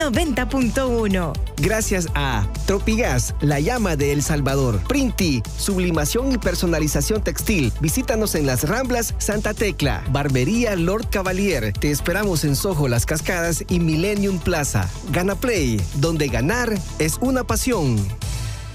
90.1. Gracias a Tropigas, la llama de El Salvador. Printi, sublimación y personalización textil. Visítanos en Las Ramblas, Santa Tecla. Barbería Lord Cavalier. Te esperamos en Soho, Las Cascadas y Millennium Plaza. Gana Play, donde ganar es una pasión.